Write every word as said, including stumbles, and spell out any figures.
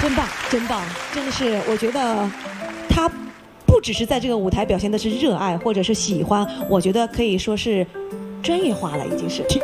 真棒，真棒，真的是，我觉得他不只是在这个舞台表现的是热爱或者是喜欢，我觉得可以说是专业化了，已经是。